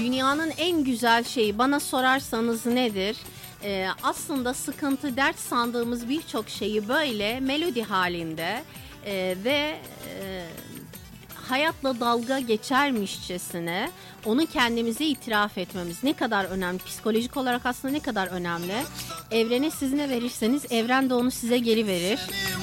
Dünyanın en güzel şeyi bana sorarsanız nedir? Aslında sıkıntı, dert sandığımız birçok şeyi böyle melodi halinde ve hayatla dalga geçermişçesine onu kendimize itiraf etmemiz ne kadar önemli. Psikolojik olarak aslında ne kadar önemli. Evrene siz ne verirseniz evren de onu size geri verir.